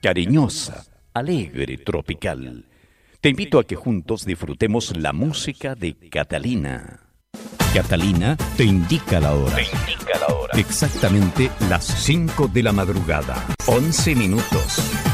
cariñosa, alegre, tropical. Te invito a que juntos disfrutemos la música de Catalina. Catalina te indica la hora. Exactamente las 5 de la madrugada. 11 minutos.